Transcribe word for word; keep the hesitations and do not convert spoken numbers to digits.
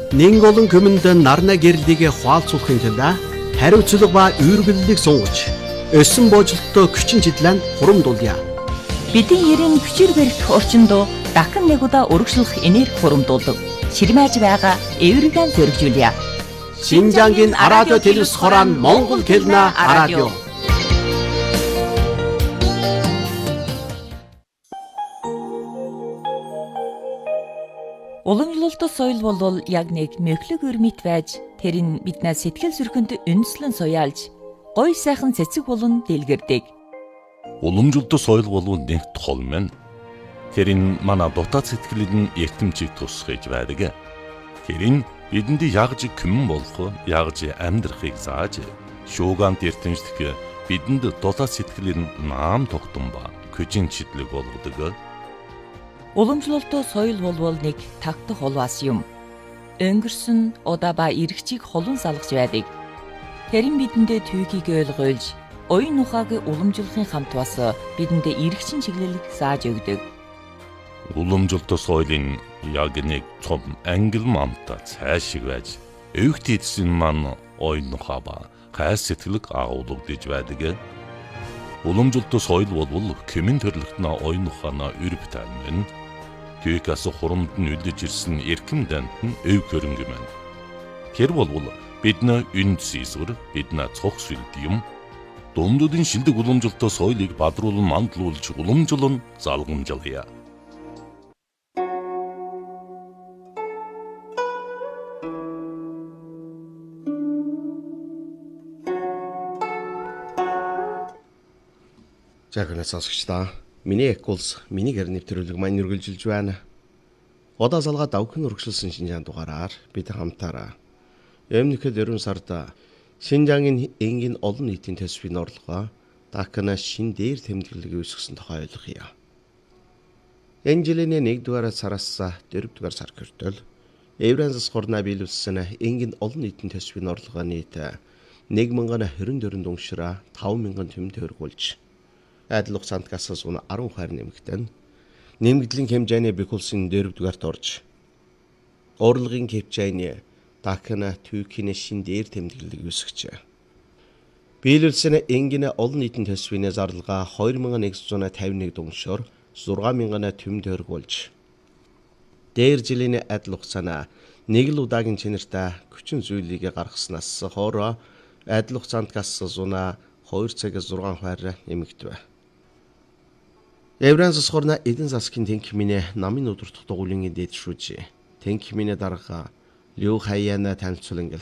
Нэн олон көмөнд нарна гэрлэгээ хуалцуулахын тулд хариуцлага ба үүргэллийг сунгаж, өссөн боожлолтоо хүчин чиглэн хурамдуулъя. Бидний ерэн хүчээр барих орчинд дахин нэг удаа өргөжлөх энерги хурамдуулдаг. Ширмэж байгаа эвригэн зөргижүүлье. Шинжангийн радио телевиз хорон Монгол хэлнэ радио. Уламжлалт соёл бол яг нэг мөглөг өрмит байж тэрийг биднээс сэтгэл зүрхэнд үндэслэн суяалж гоё сайхан цэцэг болон дэлгэрдэг. Уламжлалт соёл бол нэг тол мэн. Тэрийг манай дотоод сэтгэлд эртэмчийг тусгаж байдаг. Тэрийг бидэнд ягж күмэн болох, ягж амьдрахыг зааж, шуугант эртэмжлэх бидэнд дотоод сэтгэлд наам тогтсон ба хүчин чиглэг болгодог. Уламжлалт соёл бол нэг тагтах холваас юм. Өнгөрсөн удаа ба эргчийг холон салгаж байдаг. Тэрэн бидэндээ түүхийг ойлгуулж, оюун ухааг уламжлахын хамт бас бидэндээ эргчин чиглэлийг зааж өгдөг. Уламжлалт соёлын яг нэг том ангил мамта цаашиг байж, өвгт эдсэн ман оюун ухаа ба хайр сэтгэлэг агуулгадж байдаг. Уламжлалт соёл бол коммент төрлөختнө оюун ухаана өрөв таймын Түүхээс хурамд нь үлдэж ирсэн эрхэм дант нь өв хөрөнгө мэн. Тэр бол бидний үнд сийсвэр, бидний цог сүлд юм. Дундуудын шилдэг уламжлалт соёлыг бадруулан мандлуулж уламжлан залгамжлая. Жагнаа сонсогчдаа миний эккулс миний гэр нэвтрүүлэг маань үргэлжилж байна. Удаа залгаа давхин өргөжлсөн шинжаан дугаараар бид хамтаараа өмнөхд ерөн сард Шинжаангийн энгийн олон нийтийн төсвийн орлогоо Дакна шин дээр тэмдэглэлийг үүсгэсэн тухай ойлгоё. Энэ жилийн нэгдүгээр сараас дөрөвдүгээр сар хүртэл Евразийн засгуурнаа биелүүлсэн энгийн олон нийтийн төсвийн орлогоо нийт нэг мянган хорин дөрвөн дүншраа таван мянган төм төгрөгүүлж адил хугацаанд гасаас унаа арван хайр нэмэгдэн нэмэгдлийн хэмжээний бэхүүлсэн дөрөвдүгээрт орж орлогын хэмжээний Дакна түүхийн шин дээр тэмдэглэлийг үүсгэжээ. Биелүүлсэн энгийн олон нийтийн төсвийн зарлага хоёр мянган нэгдүгээр тавин нэг дүншөөр зургаан мянган төм төгрөгүүлж дээр жилийн адил хугацаана нэг л удаагийн чанартай хүчин зүйлийг гаргаснаас хойш адил хугацаанд гасаас унаа хоёр цаг зургаан хайр нэмэгдэв. Евразийн засгуурнаа эдэн засгийн тэнхимийн намын өдөртөх дугуулын дээд шүүж тэнхимийн дарга Лю Хайяна танилцуулан